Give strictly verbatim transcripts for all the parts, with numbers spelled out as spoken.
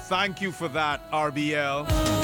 Thank you for that, R B L.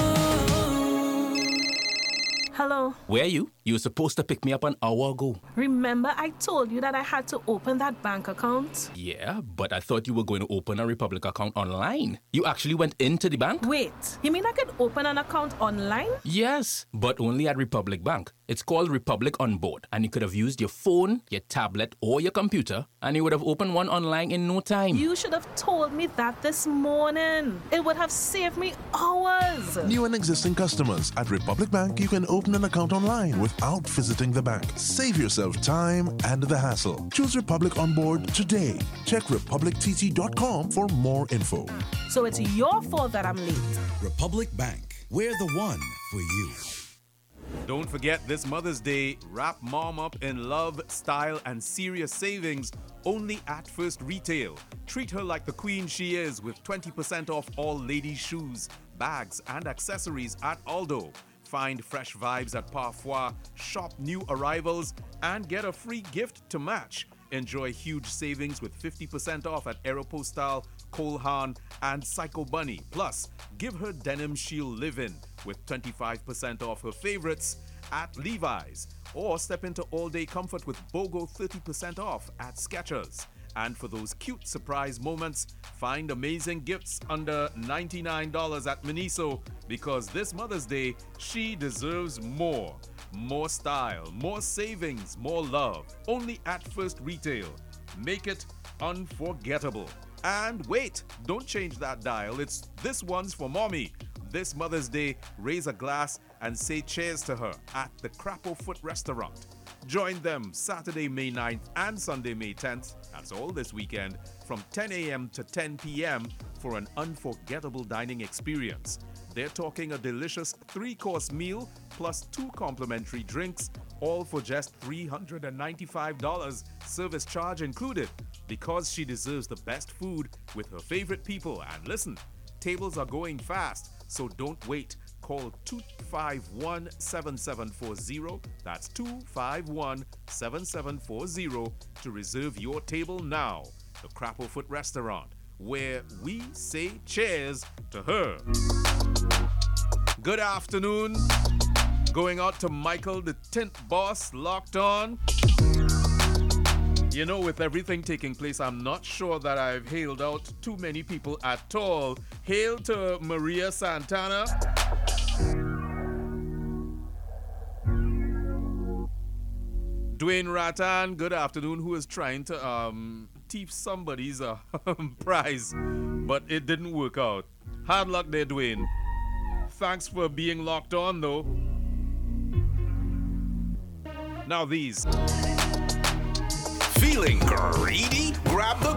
Hello. Where are you? You were supposed to pick me up an hour ago. Remember I told you that I had to open that bank account? Yeah, but I thought you were going to open a Republic account online. You actually went into the bank? Wait, you mean I could open an account online? Yes, but only at Republic Bank. It's called Republic On Board, and you could have used your phone, your tablet, or your computer, and you would have opened one online in no time. You should have told me that this morning. It would have saved me hours. New and existing customers at Republic Bank, you can open an account online without visiting the bank. Save yourself time and the hassle. Choose Republic On Board today. Check republic t t dot com for more info. So it's your fault that I'm late. Republic Bank, we're the one for you. Don't forget this Mother's Day, wrap mom up in love, style, and serious savings only at First Retail. Treat her like the queen she is with twenty percent off all ladies' shoes, bags, and accessories at Aldo. Find fresh vibes at Parfois, shop new arrivals, and get a free gift to match. Enjoy huge savings with fifty percent off at Aeropostale, Cole Haan, and Psycho Bunny. Plus, give her denim she'll live in with twenty-five percent off her favorites at Levi's. Or step into all-day comfort with BOGO thirty percent off at Skechers. And for those cute surprise moments, find amazing gifts under ninety-nine dollars at Miniso, because this Mother's Day, she deserves more. More style, more savings, more love. Only at First Retail. Make it unforgettable. And wait, don't change that dial. It's this one's for mommy. This Mother's Day, raise a glass and say cheers to her at the Crapo Foot Restaurant. Join them Saturday, May ninth and Sunday, May tenth. That's all this weekend from ten a.m. to ten p.m. for an unforgettable dining experience. They're talking a delicious three-course meal plus two complimentary drinks, all for just three hundred ninety-five dollars, service charge included, because she deserves the best food with her favorite people. And listen, tables are going fast, so don't wait. Call two five one, seven seven four zero, that's two five one, seven seven four zero, to reserve your table now. The Crapo Foot Restaurant, where we say cheers to her. Good afternoon. Going out to Michael, the tint boss, locked on. You know, with everything taking place, I'm not sure that I've hailed out too many people at all. Hail to Maria Santana. Dwayne Rattan, good afternoon, who is trying to um thief somebody's uh, prize, but it didn't work out. Hard luck there, Dwayne. Thanks for being locked on, though. Now these. Feeling greedy? Grab the